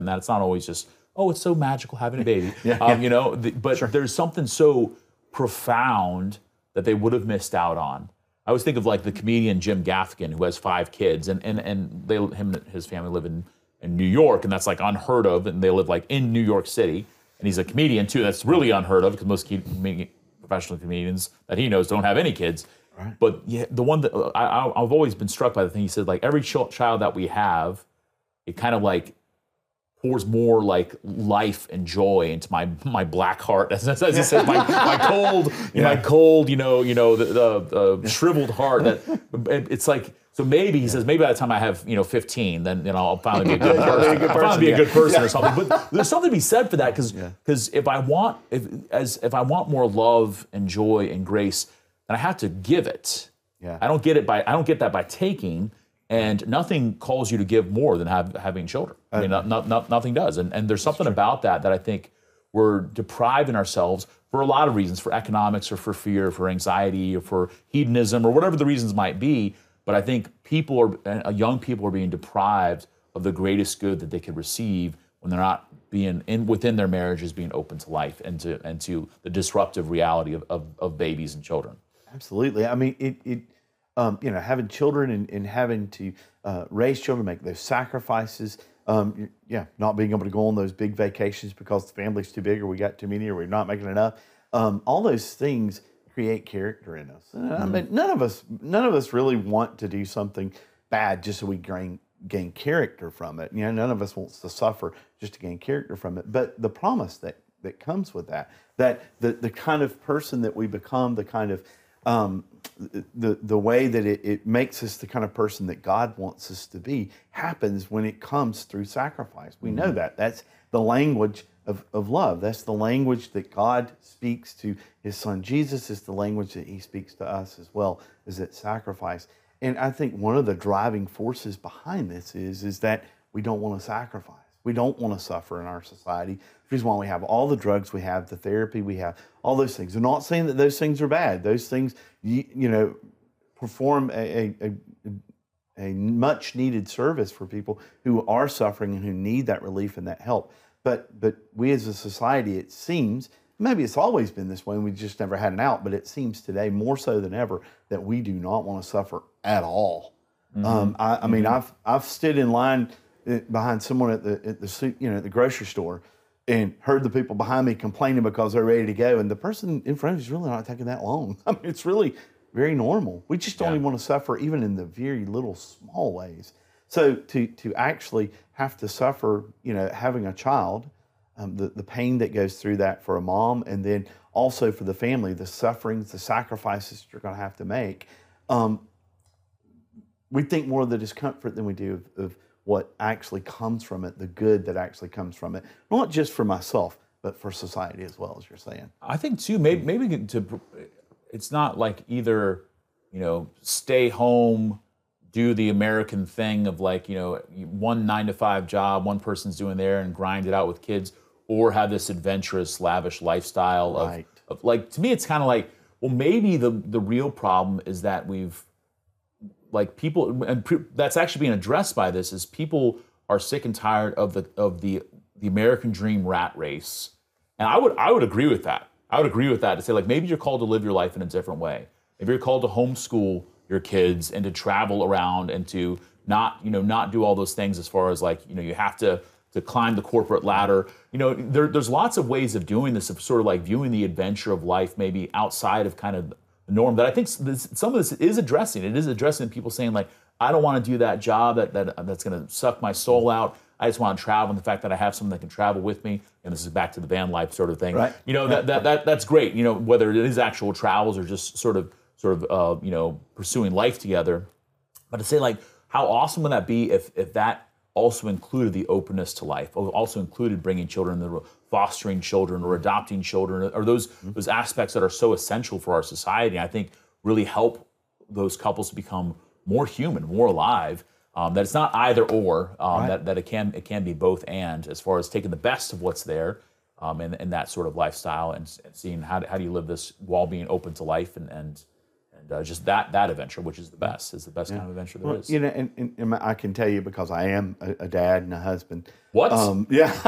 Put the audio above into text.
and that it's not always just, oh, it's so magical having a baby. But Sure. there's something so profound that they would have missed out on. I always think of like the comedian Jim Gaffigan, who has 5 kids, and him and his family live in New York, and that's like unheard of, and they live like in New York City, and he's a comedian too. That's really unheard of because most professional comedians that he knows don't have any kids. Right. But yeah, the one that I've always been struck by the thing he said, like every child that we have, it kind of like pours more like life and joy into my black heart, as he said, my cold, my cold, the shriveled heart. That it's like. So maybe he says, maybe by the time I have 15, then I'll finally be a good person. I'll finally be a good person or something. But there's something to be said for that because if I want more love and joy and grace, then I have to give it. Yeah. I don't get that by taking, and nothing calls you to give more than having children. I mean, nothing does. And there's something about that I think we're depriving ourselves for a lot of reasons, for economics or for fear, for anxiety or for hedonism or whatever the reasons might be. But I think young people are being deprived of the greatest good that they could receive when they're not being within their marriages, being open to life and to the disruptive reality of babies and children. Absolutely. I mean, having children and having to raise children, make those sacrifices. Not being able to go on those big vacations because the family's too big, or we got too many, or we're not making enough. All those things create character in us. I mean, none of us really want to do something bad just so we gain character from it. None of us wants to suffer just to gain character from it. But the promise that comes with that the kind of person that we become, the kind of the way that it makes us the kind of person that God wants us to be, happens when it comes through sacrifice. We know that. That's the language of love. That's the language that God speaks to his son Jesus. Is the language that he speaks to us as well, is that sacrifice. And I think one of the driving forces behind this is that we don't want to sacrifice. We don't want to suffer in our society. The reason why we have all the drugs we have, the therapy we have, all those things. I'm not saying that those things are bad. Those things, perform a much needed service for people who are suffering and who need that relief and that help. But we as a society, it seems, maybe it's always been this way and we just never had an out, but it seems today more so than ever that we do not want to suffer at all. I mean, I've stood in line behind someone at the grocery store and heard the people behind me complaining because they're ready to go, and the person in front of you is really not taking that long. I mean, it's really very normal. We just don't even want to suffer, even in the very little small ways. So to actually have to suffer, having a child, the pain that goes through that for a mom, and then also for the family, the sufferings, the sacrifices you're going to have to make. We think more of the discomfort than we do of what actually comes from it, the good that actually comes from it, not just for myself, but for society as well, as you're saying. I think too, maybe it's not like either, stay home, do the American thing of like, one 9-to-5 job, one person's doing there and grind it out with kids, or have this adventurous, lavish lifestyle of like, to me, it's kind of like, well, maybe the real problem is that we've, like, people, and that's actually being addressed by this, is people are sick and tired of the American dream rat race. And I would agree with that. I would agree with that, to say, like, maybe you're called to live your life in a different way. Maybe you're called to homeschool your kids and to travel around and to not do all those things as far as like, you have to climb the corporate ladder. There's lots of ways of doing this, of sort of like viewing the adventure of life maybe outside of kind of the norm, that I think some of this is addressing. It is addressing people saying, like, I don't want to do that job that's going to suck my soul out. I just want to travel, and the fact that I have someone that can travel with me, and this is back to the van life sort of thing. Right. That's great. Whether it is actual travels or just sort of pursuing life together. But to say, like, how awesome would that be if that also included the openness to life, also included bringing children, fostering children, or adopting children, or those aspects that are so essential for our society, I think really help those couples to become more human, more alive. That it's not either or, that it can be both and, as far as taking the best of what's there, and that sort of lifestyle, and seeing how do you live this while being open to life and and just that adventure, which is the best, kind of adventure there is. You know, and I can tell you because I am a dad and a husband. What? Yeah.